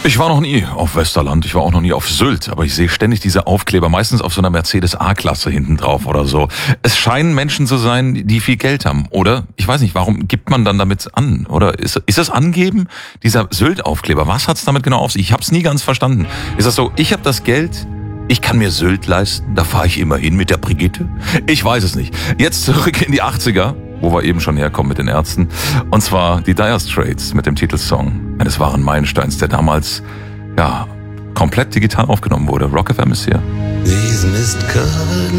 Ich war noch nie auf Westerland, ich war auch noch nie auf Sylt, aber ich sehe ständig diese Aufkleber, meistens auf so einer Mercedes A-Klasse hinten drauf oder so. Es scheinen Menschen zu sein, die viel Geld haben, oder? Ich weiß nicht, warum gibt man dann damit an? Oder ist das Angeben, dieser Sylt-Aufkleber? Was hat's damit genau auf sich? Ich hab's nie ganz verstanden. Ist das so, ich habe das Geld, ich kann mir Sylt leisten, da fahre ich immer hin mit der Brigitte? Ich weiß es nicht. Jetzt zurück in die 80er, wo wir eben schon herkommen mit den Ärzten. Und zwar die Dire Straits mit dem Titelsong eines wahren Meilensteins, der damals, komplett digital aufgenommen wurde. Rock FM ist hier. These mist-covered